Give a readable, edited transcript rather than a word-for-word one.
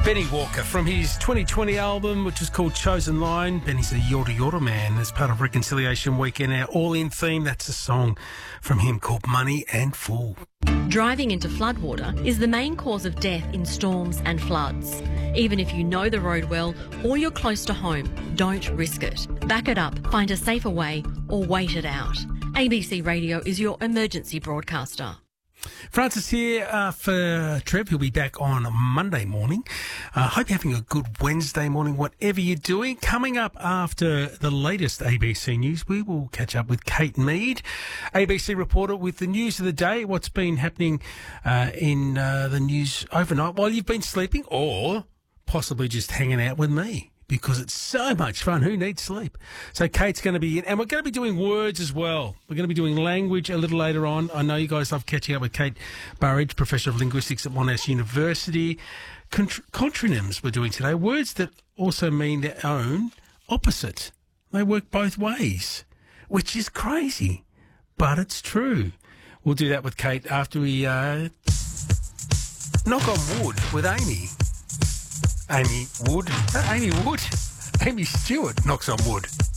Benny Walker from his 2020 album, which is called Chosen Line. Benny's a Yorta Yorta man as part of Reconciliation Weekend. Our all-in theme, that's a song from him called Money and Fool. Driving into floodwater is the main cause of death in storms and floods. Even if you know the road well or you're close to home, don't risk it. Back it up, find a safer way or wait it out. ABC Radio is your emergency broadcaster. Francis here for Trev. He'll be back on Monday morning. Hope you're having a good Wednesday morning, whatever you're doing. Coming up after the latest ABC News, we will catch up with Kate Mead, ABC reporter, with the news of the day, what's been happening in the news overnight while you've been sleeping, or possibly just hanging out with me, because it's so much fun. Who needs sleep? So Kate's going to be in, and we're going to be doing words as well. We're going to be doing language a little later on. I know you guys love catching up with Kate Burridge, Professor of Linguistics at Monash University. Contronyms we're doing today, words that also mean their own opposite. They work both ways, which is crazy, but it's true. We'll do that with Kate after we knock on wood with Amy. Amy Stewart knocks on wood.